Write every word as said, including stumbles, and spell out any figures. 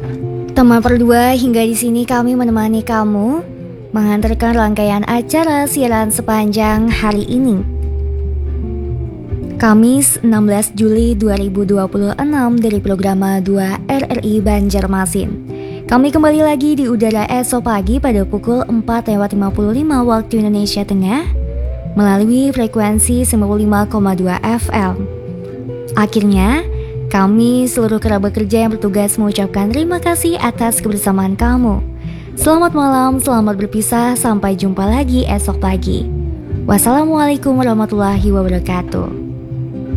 Teman berdua, hingga di sini kami menemani kamu mengantarkan rangkaian acara siaran sepanjang hari ini. Kamis enam belas Juli dua ribu dua puluh enam dari Programa dua R R I Banjarmasin. Kami kembali lagi di udara esok pagi pada pukul empat lewat lima puluh lima waktu Indonesia Tengah melalui frekuensi sembilan puluh lima koma dua F M. Akhirnya, kami seluruh kerabat kerja yang bertugas mengucapkan terima kasih atas kebersamaan kamu. Selamat malam, selamat berpisah, sampai jumpa lagi esok pagi. Wassalamualaikum warahmatullahi wabarakatuh.